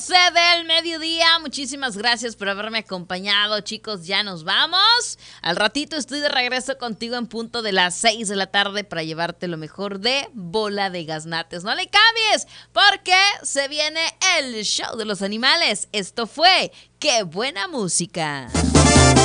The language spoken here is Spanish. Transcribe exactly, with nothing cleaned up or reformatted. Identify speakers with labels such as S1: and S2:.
S1: Del mediodía, muchísimas gracias por haberme acompañado, chicos, ya nos vamos. Al ratito estoy de regreso contigo en punto de las seis de la tarde para llevarte lo mejor de Bola de Gaznates. No le cambies, porque se viene el show de los animales. Esto fue ¡Qué buena música!